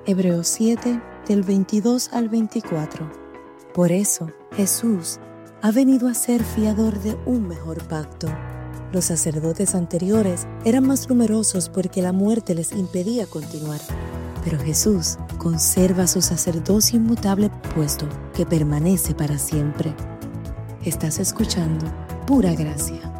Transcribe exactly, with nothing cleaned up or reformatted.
Hebreos siete, del veintidós al veinticuatro. Por eso, Jesús ha venido a ser fiador de un mejor pacto. Los sacerdotes anteriores eran más numerosos porque la muerte les impedía continuar. Pero Jesús conserva su sacerdocio inmutable puesto que permanece para siempre. Estás escuchando Pura Gracia.